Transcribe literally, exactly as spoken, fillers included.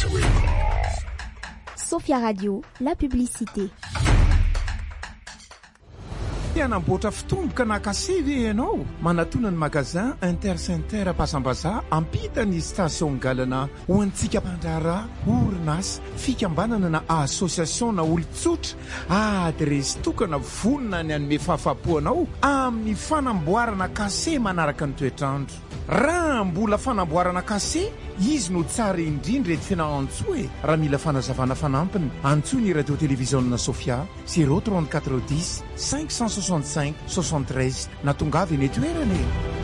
Sophia Radio, la publicité. Anamboatra fitomboka na kasevy ianao manatona ny magazin Intercenter Pasambaza ampita ny station galana ho antsika mpandrara orinasa fikambanana na association na olon-tsotra adresy tokana vonona ny anome fahafapoanao amin'ny fanamboarana kase manaraka ny toetrandro. Raha mbola fanamboarana kase izy no tsara indrindra ety fianahantsoe raha mila fanazavana fanampiny antsoy ny radio télévision Sophia zéro trente-quatre dix cinq cent soixante-cinq soixante-treize na tongavy ny toerana.